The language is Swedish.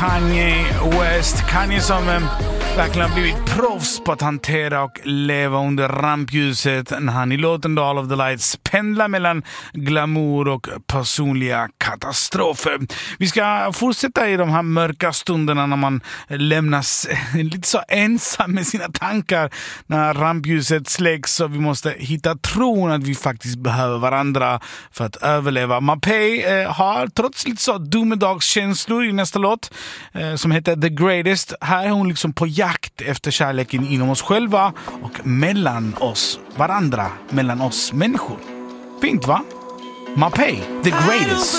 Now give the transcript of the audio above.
Kanye West. Kanye som verkligen har blivit proffs på att hantera och leva under rampljuset när han i låten All of the Lights pendlar mellan glamour och personliga katastrofer. Vi ska fortsätta i de här mörka stunderna när man lämnas lite så ensam med sina tankar när rampljuset släcks, och vi måste hitta tron att vi faktiskt behöver varandra för att överleva. Mapei har trots lite så domedagskänslor i nästa låt som heter The Greatest. Här är hon liksom på jakt efter kärleken inom oss själva och mellan oss varandra, mellan oss människor. Fint va? Mapei, The Greatest.